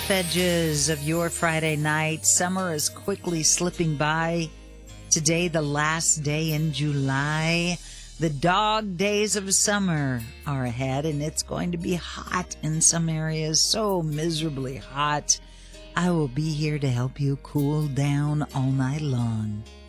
rough edges of your Friday night. Summer is quickly slipping by. Today, the last day in July. The dog days of summer are ahead, and it's going to be hot in some areas, so miserably hot. I will be here to help you cool down all night long.